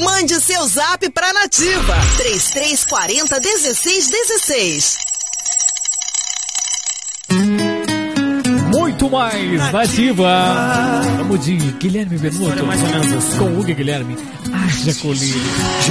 Mande seu zap pra Nativa. 3340-1616. Muito mais Nativa. Vamos de Guilherme Benuto. Mais ou menos assim. Com Hugo e Guilherme. Haja colírio.